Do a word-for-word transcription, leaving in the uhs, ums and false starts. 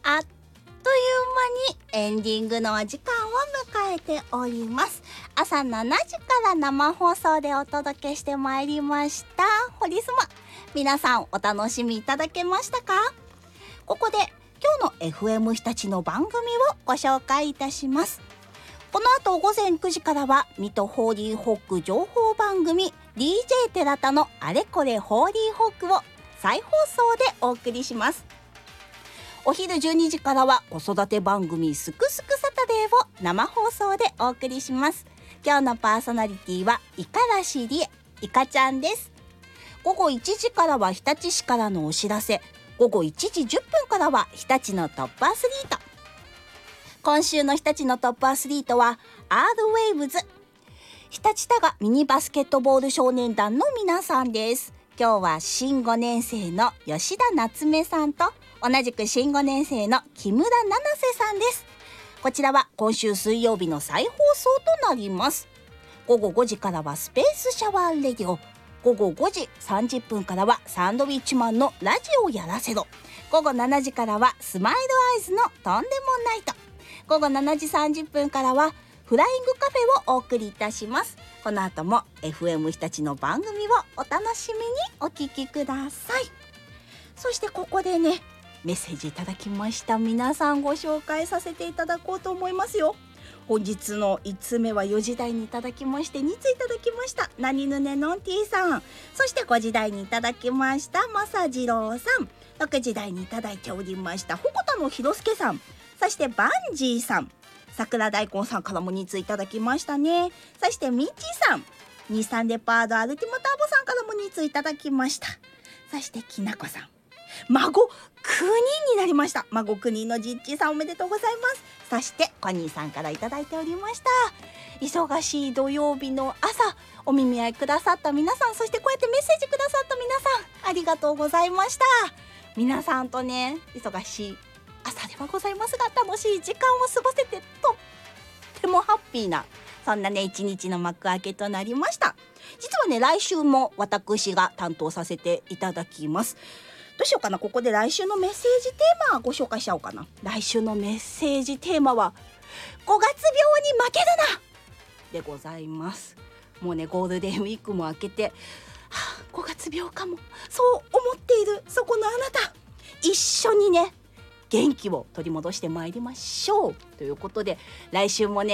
あっという間にエンディングのお時間を迎えております。朝しちじから生放送でお届けしてまいりましたホリスマ。皆さんお楽しみいただけましたか？ここで今日の エフエム 日立の番組をご紹介いたします。この後ごぜんくじからは水戸ホーリーホック情報番組 ディージェー 寺田のあれこれホーリーホックを再放送でお送りします。お昼じゅうにじからは子育て番組すくすくサタデーを生放送でお送りします。今日のパーソナリティは五十嵐理恵、いかちゃんです。午後いちじからは日立市からのお知らせ、午後いちじじゅっぷんからは日立のトップアスリート。今週の日立のトップアスリートは アール ウェイブズ日立多賀ミニバスケットボール少年団の皆さんです。今日は新ごねん生の吉田夏目さんと同じく新ごねん生の木村七瀬さんです。こちらは今週水曜日の再放送となります。午後ごじからはスペースシャワーレディオ、午後ごじさんじゅっぷんからはサンドウィッチマンのラジオやらせろ、午後しちじからはスマイルアイズのとんでもないと、午後しちじさんじゅっぷんからはフライングカフェをお送りいたします。この後も エフエム 日立の番組をお楽しみにお聞きください。そしてここでね、メッセージいただきました。皆さんご紹介させていただこうと思いますよ。本日のいつつめはよじ台にいただきましてについただきました。なにぬねのんてぃさん、そしてごじ台にいただきましたまさじろうさん、ろくじ台にいただいておりましたほこたのひろすけさん、そしてバンジーさん、桜大根さんからもについただきましたね。そしてみちさん、にさんレパードアルティモターボさんからもについただきました。そしてきなこさん、孫くにんになりました。孫くにんのじっちさんおめでとうございます。そしてコニーさんからいただいておりました。忙しい土曜日の朝お耳合いくださった皆さん、そしてこうやってメッセージくださった皆さん、ありがとうございました。皆さんとね、忙しい朝ではございますが楽しい時間を過ごせてとってもハッピーな、そんなね一日の幕開けとなりました。実はね、来週も私が担当させていただきます。どうしようかな、ここで来週のメッセージテーマご紹介しちゃおうかな。来週のメッセージテーマはごがつ病に負けるなでございます。もうね、ゴールデンウィークも明けて、はあ、ごがつ病かも、そう思っているそこのあなた、一緒にね元気を取り戻してまいりましょうということで、来週もね